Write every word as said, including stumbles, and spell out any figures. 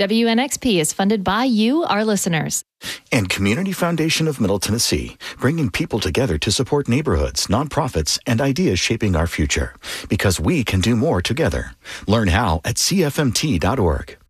W N X P is funded by you, our listeners. And Community Foundation of Middle Tennessee, bringing people together to support neighborhoods, nonprofits, and ideas shaping our future. Because we can do more together. Learn how at C F M T dot org.